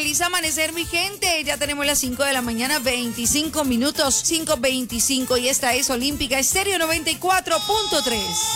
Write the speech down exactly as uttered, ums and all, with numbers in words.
Feliz amanecer, mi gente. Ya tenemos las cinco de la mañana, veinticinco minutos, cinco veinticinco. Y esta es Olímpica Estéreo noventa y cuatro punto tres.